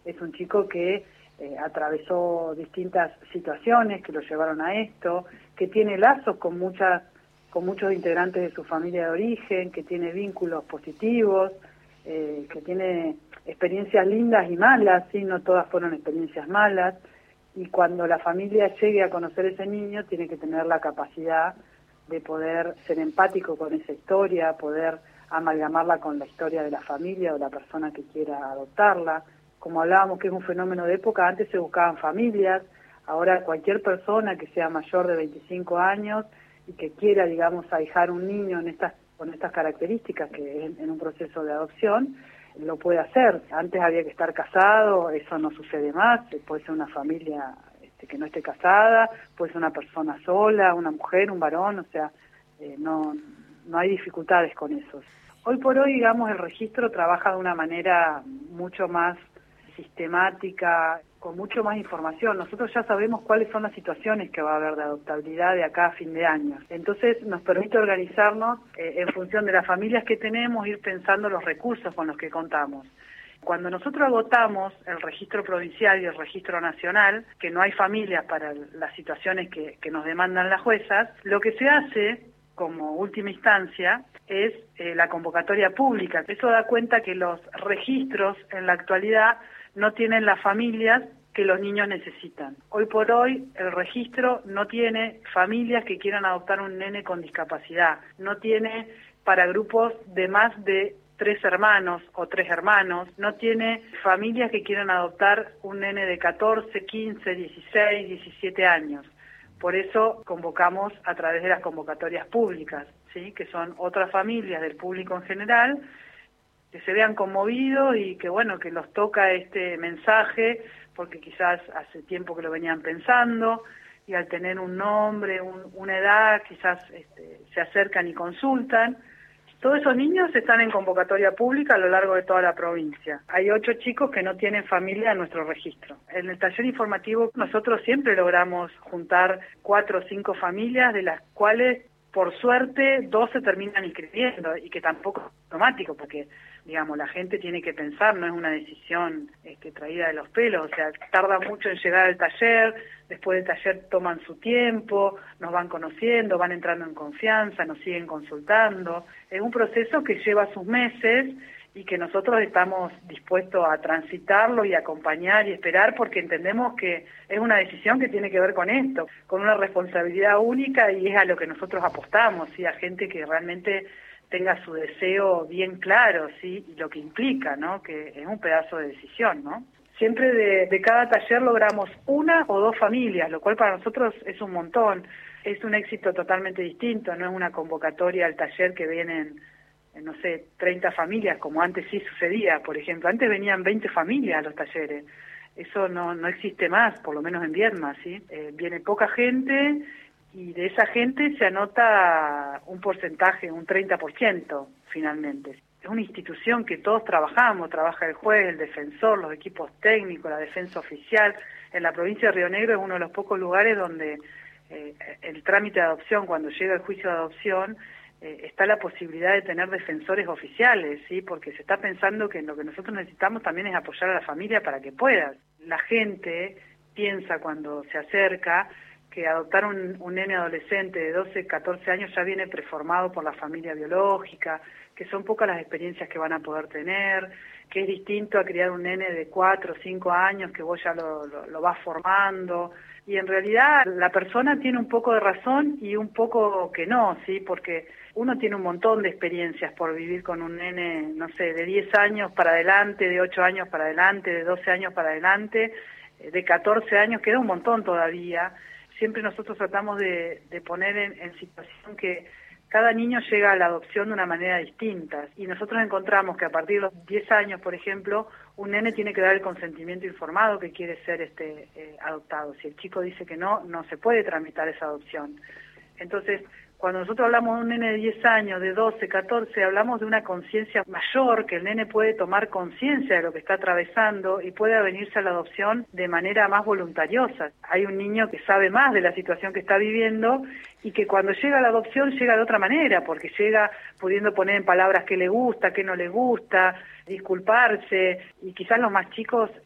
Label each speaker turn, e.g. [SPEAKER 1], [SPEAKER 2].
[SPEAKER 1] es un chico que atravesó distintas situaciones que lo llevaron a esto, que tiene lazos con muchos integrantes de su familia de origen, que tiene vínculos positivos, que tiene experiencias lindas y malas, ¿sí? No todas fueron experiencias malas, y cuando la familia llegue a conocer a ese niño tiene que tener la capacidad de poder ser empático con esa historia, poder amalgamarla con la historia de la familia o la persona que quiera adoptarla. Como hablábamos que es un fenómeno de época, antes se buscaban familias, ahora cualquier persona que sea mayor de 25 años y que quiera, digamos, ahijar un niño con estas características, que es en un proceso de adopción, lo puede hacer. Antes había que estar casado, eso no sucede más, puede ser una familia que no esté casada, puede ser una persona sola, una mujer, un varón, o sea, no hay dificultades con eso. Hoy por hoy, digamos, el registro trabaja de una manera mucho más sistemática, con mucho más información. Nosotros ya sabemos cuáles son las situaciones que va a haber de adoptabilidad de acá a fin de año. Entonces nos permite organizarnos en función de las familias que tenemos, ir pensando los recursos con los que contamos. Cuando nosotros agotamos el registro provincial y el registro nacional, que no hay familias para las situaciones que nos demandan las juezas, lo que se hace como última instancia es la convocatoria pública. Eso da cuenta que los registros en la actualidad no tienen las familias que los niños necesitan. Hoy por hoy el registro no tiene familias que quieran adoptar un nene con discapacidad, no tiene para grupos de más de 3 hermanos o 3 hermanos, no tiene familias que quieran adoptar un nene de 14, 15, 16, 17 años. Por eso convocamos a través de las convocatorias públicas, ¿sí? Que son otras familias del público en general, que se vean conmovidos y que bueno, que los toca este mensaje, porque quizás hace tiempo que lo venían pensando, y al tener un nombre, una edad, quizás se acercan y consultan. Todos esos niños están en convocatoria pública a lo largo de toda la provincia. Hay 8 chicos que no tienen familia en nuestro registro. En el taller informativo nosotros siempre logramos juntar 4 o 5 familias, de las cuales por suerte 2 se terminan inscribiendo, y que tampoco es automático, porque digamos la gente tiene que pensar, no es una decisión traída de los pelos, o sea, tarda mucho en llegar al taller, después del taller toman su tiempo, nos van conociendo, van entrando en confianza, nos siguen consultando. Es un proceso que lleva sus meses y que nosotros estamos dispuestos a transitarlo y acompañar y esperar, porque entendemos que es una decisión que tiene que ver con esto, con una responsabilidad única, y es a lo que nosotros apostamos, ¿sí? A gente que realmente tenga su deseo bien claro, ¿sí? Y lo que implica, ¿no? Que es un pedazo de decisión, ¿no? Siempre de cada taller logramos 1 o 2 familias, lo cual para nosotros es un montón, es un éxito totalmente distinto, no es una convocatoria al taller que vienen, no sé, 30 familias, como antes sí sucedía, por ejemplo. Antes venían 20 familias a los talleres. Eso no existe más, por lo menos en Viedma, ¿sí? Viene poca gente, y de esa gente se anota un porcentaje, un 30% finalmente. Es una institución que todos trabajamos, trabaja el juez, el defensor, los equipos técnicos, la defensa oficial. En la provincia de Río Negro es uno de los pocos lugares donde el trámite de adopción, cuando llega el juicio de adopción, está la posibilidad de tener defensores oficiales, ¿sí? Porque se está pensando que lo que nosotros necesitamos también es apoyar a la familia para que pueda. La gente piensa cuando se acerca que adoptar un nene adolescente de 12, 14 años ya viene preformado por la familia biológica, que son pocas las experiencias que van a poder tener, que es distinto a criar un nene de 4 o 5 años que vos ya lo vas formando. Y en realidad la persona tiene un poco de razón y un poco que no, ¿sí? Porque uno tiene un montón de experiencias por vivir con un nene, no sé, de 10 años para adelante, de 8 años para adelante, de 12 años para adelante, de 14 años, queda un montón todavía. Siempre nosotros tratamos de poner en situación que cada niño llega a la adopción de una manera distinta, y nosotros encontramos que a partir de los 10 años, por ejemplo, un nene tiene que dar el consentimiento informado que quiere ser adoptado. Si el chico dice que no se puede tramitar esa adopción. Entonces, cuando nosotros hablamos de un nene de 10 años, de 12, 14, hablamos de una conciencia mayor, que el nene puede tomar conciencia de lo que está atravesando y puede venirse a la adopción de manera más voluntariosa. Hay un niño que sabe más de la situación que está viviendo y que cuando llega a la adopción llega de otra manera, porque llega pudiendo poner en palabras qué le gusta, qué no le gusta, disculparse, y quizás los más chicos